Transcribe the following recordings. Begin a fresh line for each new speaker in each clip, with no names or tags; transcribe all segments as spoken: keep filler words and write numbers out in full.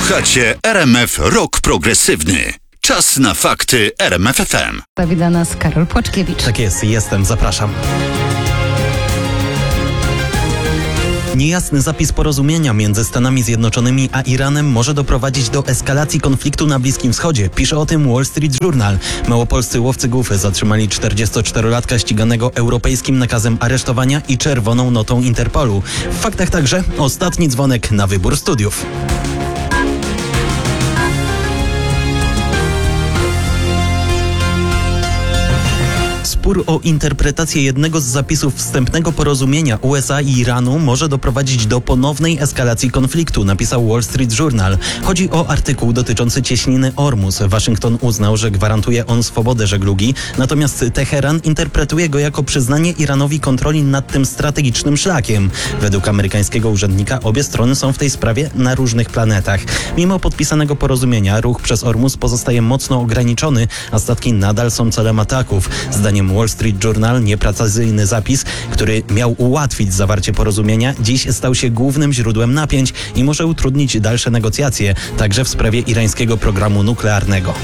Słuchacie R M F Rock Progresywny. Czas na fakty R M F F M.
Zawita nas Karol Płaczkiewicz.
Tak jest, jestem, zapraszam. Niejasny zapis porozumienia między Stanami Zjednoczonymi a Iranem może doprowadzić do eskalacji konfliktu na Bliskim Wschodzie. Pisze o tym Wall Street Journal. Małopolscy łowcy gufy zatrzymali czterdziestoczterolatka ściganego europejskim nakazem aresztowania i czerwoną notą Interpolu. W faktach także ostatni dzwonek na wybór studiów. Spór o interpretację jednego z zapisów wstępnego porozumienia U S A i Iranu może doprowadzić do ponownej eskalacji konfliktu, napisał Wall Street Journal. Chodzi o artykuł dotyczący cieśniny Ormus. Waszyngton uznał, że gwarantuje on swobodę żeglugi, natomiast Teheran interpretuje go jako przyznanie Iranowi kontroli nad tym strategicznym szlakiem. Według amerykańskiego urzędnika obie strony są w tej sprawie na różnych planetach. Mimo podpisanego porozumienia ruch przez Ormus pozostaje mocno ograniczony, a statki nadal są celem ataków. Zdaniem Wall Street Journal nieprecyzyjny zapis, który miał ułatwić zawarcie porozumienia, dziś stał się głównym źródłem napięć i może utrudnić dalsze negocjacje, także w sprawie irańskiego programu nuklearnego.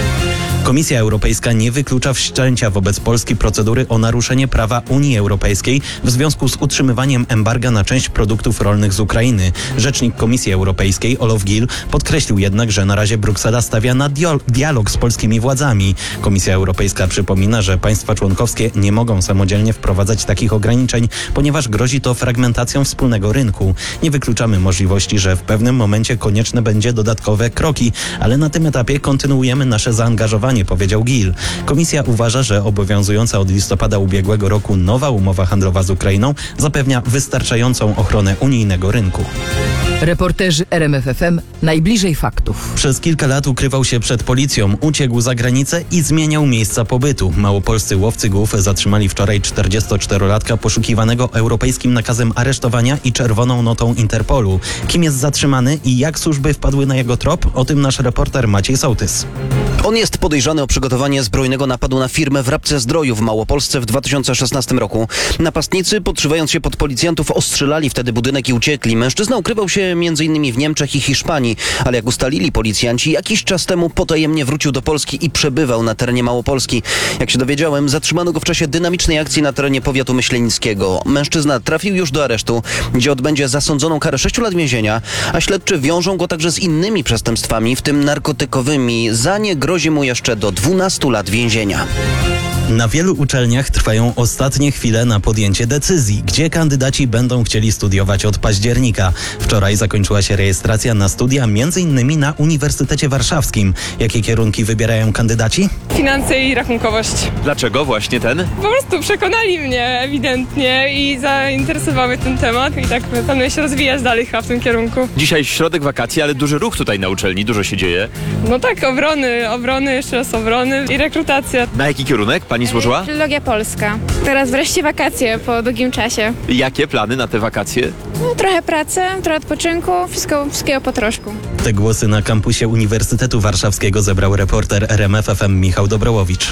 Komisja Europejska nie wyklucza wszczęcia wobec Polski procedury o naruszenie prawa Unii Europejskiej w związku z utrzymywaniem embarga na część produktów rolnych z Ukrainy. Rzecznik Komisji Europejskiej Olof Gil podkreślił jednak, że na razie Bruksela stawia na dialog z polskimi władzami. Komisja Europejska przypomina, że państwa członkowskie nie mogą samodzielnie wprowadzać takich ograniczeń, ponieważ grozi to fragmentacją wspólnego rynku. Nie wykluczamy możliwości, że w pewnym momencie konieczne będzie dodatkowe kroki, ale na tym etapie kontynuujemy nasze zaangażowanie, powiedział Gil. Komisja uważa, że obowiązująca od listopada ubiegłego roku nowa umowa handlowa z Ukrainą zapewnia wystarczającą ochronę unijnego rynku.
Reporterzy R M F F M najbliżej faktów.
Przez kilka lat ukrywał się przed policją, uciekł za granicę i zmieniał miejsca pobytu. Małopolscy łowcy głów zatrzymali wczoraj czterdziestoczterolatka poszukiwanego europejskim nakazem aresztowania i czerwoną notą Interpolu. Kim jest zatrzymany i jak służby wpadły na jego trop? O tym nasz reporter Maciej Sołtys.
On jest podejrzany o przygotowanie zbrojnego napadu na firmę w Rabce Zdroju w Małopolsce w dwa tysiące szesnastym roku. Napastnicy, podszywając się pod policjantów, ostrzelali wtedy budynek i uciekli. Mężczyzna ukrywał się między innymi w Niemczech i Hiszpanii, ale jak ustalili policjanci, jakiś czas temu potajemnie wrócił do Polski i przebywał na terenie Małopolski. Jak się dowiedziałem, zatrzymano go w czasie dynamicznej akcji na terenie powiatu myślenickiego. Mężczyzna trafił już do aresztu, gdzie odbędzie zasądzoną karę sześciu lat więzienia, a śledczy wiążą go także z innymi przestępstwami, w tym narkotykowymi. Za nie grozi mu jeszcze do dwunastu lat więzienia.
Na wielu uczelniach trwają ostatnie chwile na podjęcie decyzji, gdzie kandydaci będą chcieli studiować od października. Wczoraj zakończyła się rejestracja na studia między innymi na Uniwersytecie Warszawskim. Jakie kierunki wybierają kandydaci?
Finanse i rachunkowość.
Dlaczego właśnie ten?
Po prostu przekonali mnie ewidentnie i zainteresowały ten temat i tak planuję się rozwijać dalej chyba w tym kierunku.
Dzisiaj środek wakacji, ale duży ruch tutaj na uczelni, dużo się dzieje.
No tak, obrony, obrony, jeszcze raz obrony i rekrutacja.
Na jaki kierunek pani złożyła?
Filologia polska. Teraz wreszcie wakacje po długim czasie.
Jakie plany na te wakacje?
No, trochę pracy, trochę odpoczynku, wszystko, wszystkiego po troszku.
Te głosy na kampusie Uniwersytetu Warszawskiego zebrał reporter R M F F M Michał Dobrołowicz.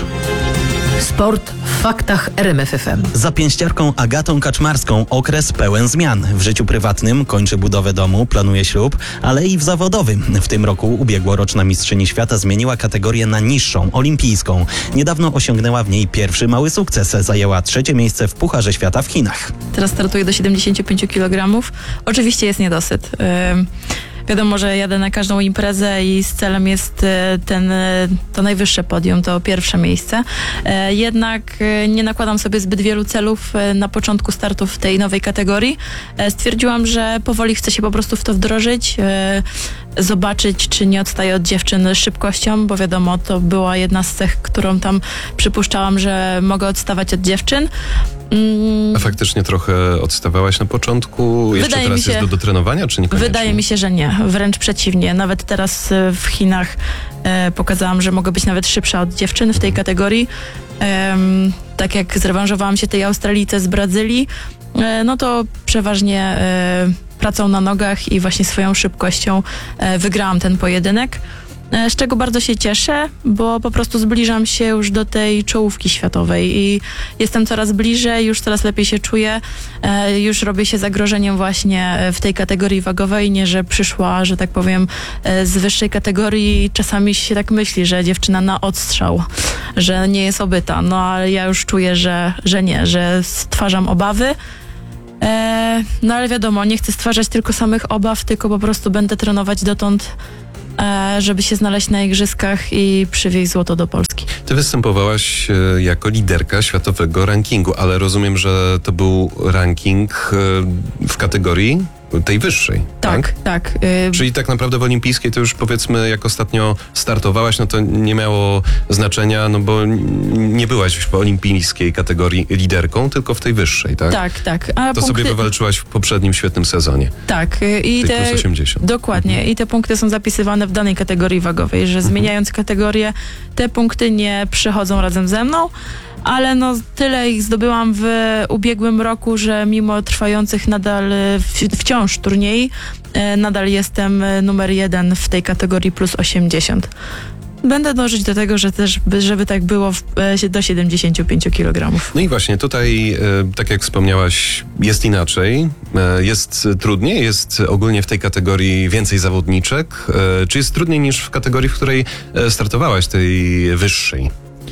Sport w faktach R M F F M.
Za pięściarką Agatą Kaczmarską okres pełen zmian. W życiu prywatnym kończy budowę domu, planuje ślub, ale i w zawodowym. W tym roku ubiegłoroczna mistrzyni świata zmieniła kategorię na niższą, olimpijską. Niedawno osiągnęła w niej pierwszy mały sukces. Zajęła trzecie miejsce w Pucharze Świata w Chinach.
Teraz startuję do siedemdziesięciu pięciu kilogramów. Oczywiście jest niedosyt. Yy... Wiadomo, że jadę na każdą imprezę i z celem jest ten, to najwyższe podium, to pierwsze miejsce. Jednak nie nakładam sobie zbyt wielu celów na początku startu w tej nowej kategorii. Stwierdziłam, że powoli chcę się po prostu w to wdrożyć, zobaczyć, czy nie odstaję od dziewczyn szybkością, bo wiadomo, to była jedna z cech, którą tam przypuszczałam, że mogę odstawać od dziewczyn.
A faktycznie trochę odstawałaś na początku? Jeszcze
Wydaje
teraz
mi się,
jest do dotrenowania, czy niekoniecznie?
Wydaje mi się, że nie. Wręcz przeciwnie. Nawet teraz w Chinach e, pokazałam, że mogę być nawet szybsza od dziewczyn w tej kategorii. E, tak jak zrewanżowałam się tej Australijce z Brazylii, e, no to przeważnie e, pracą na nogach i właśnie swoją szybkością e, wygrałam ten pojedynek. e, z czego bardzo się cieszę, bo po prostu zbliżam się już do tej czołówki światowej i jestem coraz bliżej, już coraz lepiej się czuję, e, już robię się zagrożeniem właśnie w tej kategorii wagowej, nie, że przyszła, że tak powiem, e, z wyższej kategorii i czasami się tak myśli, że dziewczyna na odstrzał, że nie jest obyta, no ale ja już czuję, że, że nie, że stwarzam obawy. E, no ale wiadomo, nie chcę stwarzać tylko samych obaw, tylko po prostu będę trenować dotąd, e, żeby się znaleźć na igrzyskach i przywieźć złoto do Polski.
Ty występowałaś e, jako liderka światowego rankingu, ale rozumiem, że to był ranking e, w kategorii tej wyższej, tak?
Tak, tak. y,
Czyli tak naprawdę w olimpijskiej to już powiedzmy, jak ostatnio startowałaś, no to nie miało znaczenia, no bo n- nie byłaś w olimpijskiej kategorii liderką, tylko w tej wyższej, tak?
Tak, tak. A
To
punkty,
sobie wywalczyłaś w poprzednim świetnym sezonie.
Tak. y, I
Tej
te,
plus osiemdziesiąt.
dokładnie. I te punkty są zapisywane w danej kategorii wagowej, że zmieniając kategorię, te punkty nie przychodzą razem ze mną. Ale no tyle ich zdobyłam w ubiegłym roku, że mimo trwających nadal e, w, wciąż turniej, e, nadal jestem e, numer jeden w tej kategorii plus osiemdziesiąt. Będę dążyć do tego, że też, by- żeby tak było w, e, do siedemdziesiąt pięć kilogramów.
No i właśnie tutaj, e, tak jak wspomniałaś, jest inaczej, e, jest trudniej, jest ogólnie w tej kategorii więcej zawodniczek. E, czy jest trudniej niż w kategorii, w której e, startowałaś, tej wyższej?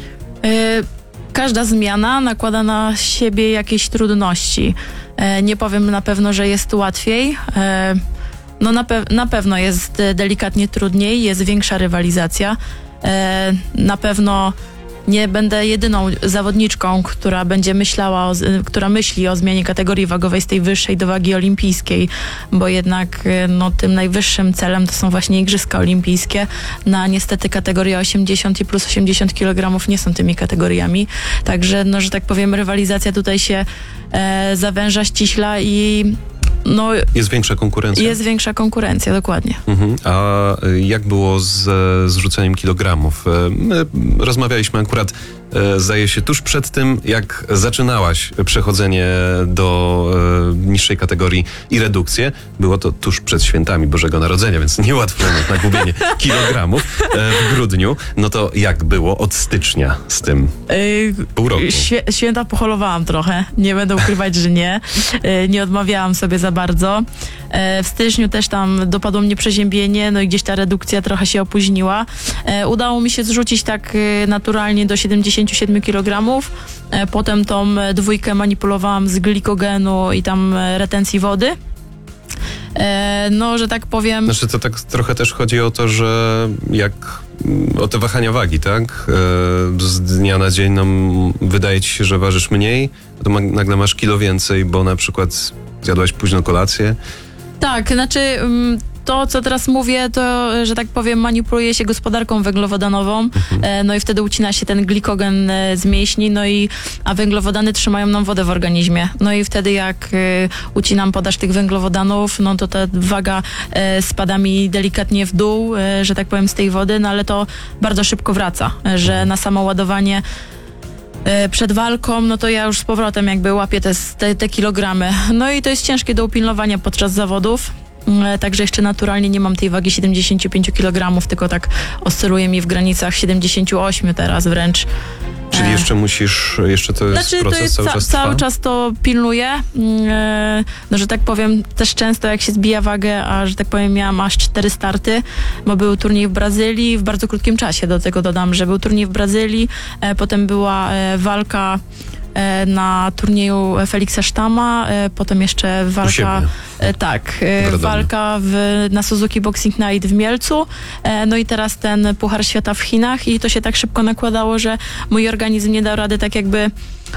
E, Każda zmiana nakłada na siebie jakieś trudności. E, nie powiem na pewno, że jest łatwiej. E, no na, pe- na pewno jest e, delikatnie trudniej, jest większa rywalizacja. E, na pewno nie będę jedyną zawodniczką, która będzie myślała, o, z- która myśli o zmianie kategorii wagowej z tej wyższej do wagi olimpijskiej, bo jednak e, no, tym najwyższym celem to są właśnie Igrzyska Olimpijskie. Na niestety kategoria osiemdziesiąt i plus osiemdziesiąt kilogramów nie są tymi kategoriami. Także, no, że tak powiem, rywalizacja tutaj się e, zawęża, ściśla i no,
Jest większa konkurencja?
jest większa konkurencja, dokładnie.
Mhm. A y, jak było z e, zrzuceniem kilogramów? E, My rozmawialiśmy akurat, e, zdaje się, tuż przed tym, jak zaczynałaś przechodzenie do e, niższej kategorii i redukcję. Było to tuż przed świętami Bożego Narodzenia, więc niełatwo na gubienie kilogramów e, w grudniu. No to jak było od stycznia z tym?
Yy,
Pół roku.
Świe- święta pocholowałam trochę, nie będę ukrywać, że nie. Yy, nie odmawiałam sobie za bardzo. Yy, w styczniu też tam dopadło mnie przeziębienie, no i gdzieś ta redukcja trochę się opóźniła. Yy, udało mi się zrzucić tak yy, naturalnie do siedemdziesiąt siedem kilogramów. Yy, potem tą yy, dwójkę manipulowałam z glikogenu i tam yy, retencji wody. Yy, no, że tak powiem...
Znaczy to tak trochę też chodzi o to, że jak mm, o te wahania wagi, tak? E, z dnia na dzień no, m, wydaje ci się, że ważysz mniej, to ma, nagle masz kilo więcej, bo na przykład zjadłaś późno kolację.
Tak, znaczy ym, to, co teraz mówię, to, że tak powiem, manipuluje się gospodarką węglowodanową, e, no i wtedy ucina się ten glikogen e, z mięśni, no i a węglowodany trzymają nam wodę w organizmie. No i wtedy jak e, ucinam podaż tych węglowodanów, no to ta waga e, spada mi delikatnie w dół, e, że tak powiem, z tej wody, no ale to bardzo szybko wraca, e, że na samo ładowanie e, przed walką, no to ja już z powrotem jakby łapię te, te, te kilogramy. No i to jest ciężkie do upilnowania podczas zawodów. E, Także jeszcze naturalnie nie mam tej wagi siedemdziesiąt pięć kilogramów, tylko tak oscyluje mi w granicach siedemdziesiąt osiem teraz wręcz.
Czyli
E,
jeszcze musisz, jeszcze to jest
Znaczy,
proces
to jest
cały
ca-
czas
cały
trwa?
czas to pilnuję. E, No, że tak powiem, też często jak się zbija wagę, a że tak powiem, miałam aż cztery starty, bo był turniej w Brazylii w bardzo krótkim czasie. Do tego dodam, że był turniej w Brazylii, e, potem była e, walka e, na turnieju Feliksa Sztama, e, potem jeszcze walka,
siebie.
e, tak,
W
e,
Radomiu.
walka w, na Suzuki Boxing Night w Mielcu, e, no i teraz ten Puchar Świata w Chinach i to się tak szybko nakładało, że mój organizm nie dał rady tak jakby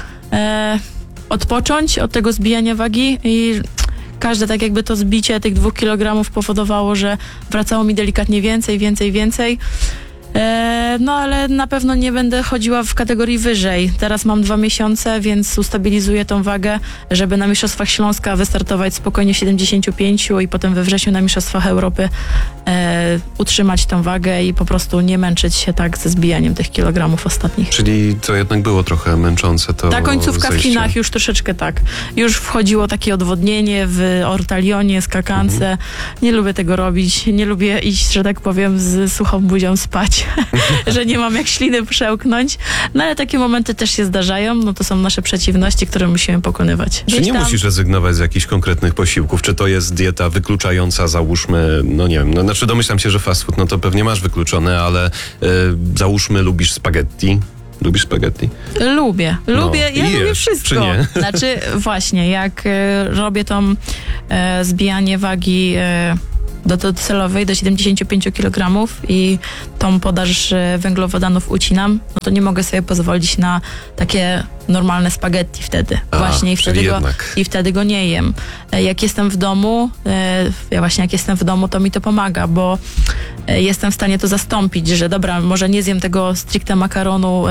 e, odpocząć od tego zbijania wagi i każde tak jakby to zbicie tych dwóch kilogramów powodowało, że wracało mi delikatnie więcej, więcej, więcej. E, no ale na pewno nie będę chodziła w kategorii wyżej. Teraz mam dwa miesiące, więc ustabilizuję tą wagę, żeby na Mistrzostwach Śląska wystartować spokojnie w siedemdziesięciu pięciu i potem we wrześniu na Mistrzostwach Europy e, utrzymać tą wagę i po prostu nie męczyć się tak ze zbijaniem tych kilogramów ostatnich.
Czyli to jednak było trochę męczące to
Ta końcówka
zejście.
w Chinach już troszeczkę tak. Już wchodziło takie odwodnienie w ortalionie, skakance. Mhm. Nie lubię tego robić. Nie lubię iść, że tak powiem, z suchą buzią spać. że nie mam jak śliny przełknąć. No ale takie momenty też się zdarzają. No to są nasze przeciwności, które musimy pokonywać.
Czy
Gdzieś
nie
tam...
musisz rezygnować z jakichś konkretnych posiłków? Czy to jest dieta wykluczająca, załóżmy, no nie wiem, no, znaczy domyślam się, że fast food, no to pewnie masz wykluczone, ale y, załóżmy lubisz spaghetti. Lubisz spaghetti?
Lubię. Lubię,
no,
ja
jesz,
lubię wszystko.
Czy nie?
Znaczy właśnie, jak y, robię tą y, zbijanie wagi y, do docelowej, do siedemdziesięciu pięciu kilogramów i tą podaż y, węglowodanów ucinam, no to nie mogę sobie pozwolić na takie normalne spaghetti wtedy.
A,
właśnie i wtedy, go,
jednak.
i wtedy go nie jem. Y, Jak jestem w domu, y, ja właśnie jak jestem w domu, to mi to pomaga, bo y, jestem w stanie to zastąpić, że dobra, może nie zjem tego stricte makaronu, y,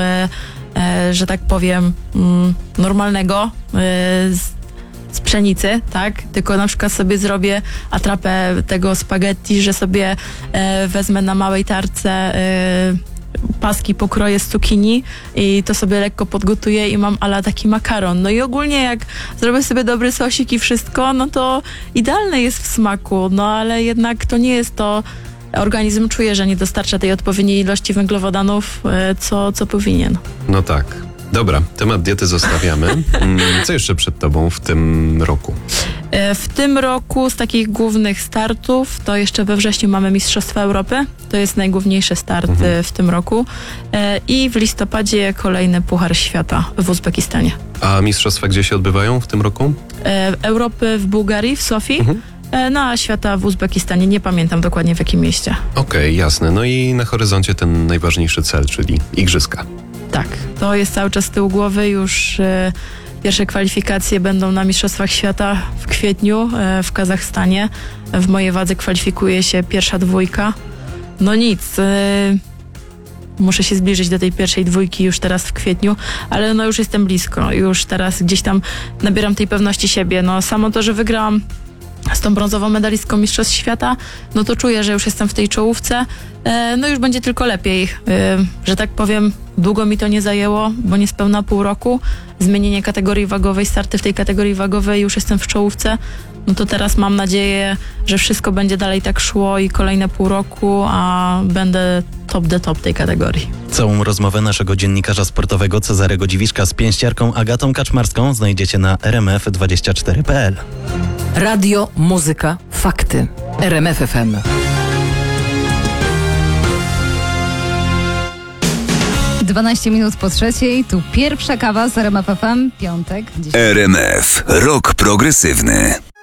y, że tak powiem, mm, normalnego, y, z, z pszenicy, tak? Tylko na przykład sobie zrobię atrapę tego spaghetti, że sobie e, wezmę na małej tarce e, paski pokroję z cukinii i to sobie lekko podgotuję i mam ala taki makaron. No i ogólnie jak zrobię sobie dobry sosik i wszystko, no to idealne jest w smaku, no ale jednak to nie jest to, organizm czuje, że nie dostarcza tej odpowiedniej ilości węglowodanów, e, co, co powinien.
No tak. Dobra, temat diety zostawiamy. Mm, Co jeszcze przed tobą w tym roku?
W tym roku z takich głównych startów to jeszcze we wrześniu mamy Mistrzostwa Europy. To jest najgłówniejszy start mhm. w tym roku. I w listopadzie kolejny Puchar Świata w Uzbekistanie.
A mistrzostwa gdzie się odbywają w tym roku?
Europy w Bułgarii, w Sofii. Mhm. No a świata w Uzbekistanie. Nie pamiętam dokładnie w jakim mieście.
Okej, okay, jasne. No i na horyzoncie ten najważniejszy cel, czyli igrzyska.
Tak, to jest cały czas z tyłu głowy. Już e, pierwsze kwalifikacje będą na Mistrzostwach Świata w kwietniu e, w Kazachstanie. W mojej wadze kwalifikuje się pierwsza dwójka. No nic, e, muszę się zbliżyć do tej pierwszej dwójki już teraz w kwietniu, ale no już jestem blisko. Już teraz gdzieś tam nabieram tej pewności siebie. No samo to, że wygrałam z tą brązową medalistką Mistrzostw Świata, no to czuję, że już jestem w tej czołówce. E, no już będzie tylko lepiej. E, że tak powiem, długo mi to nie zajęło, bo niespełna pół roku. Zmienienie kategorii wagowej, starty w tej kategorii wagowej, już jestem w czołówce. No to teraz mam nadzieję, że wszystko będzie dalej tak szło i kolejne pół roku, a będę top the top tej kategorii.
Całą rozmowę naszego dziennikarza sportowego Cezarego Dziwiszka z pięściarką Agatą Kaczmarską znajdziecie na r m f dwadzieścia cztery kropka p l.
Radio, muzyka, fakty. R M F F M.
dwanaście minut po trzeciej, tu pierwsza kawa z R M F F M, piątek.
R M F. Rok progresywny.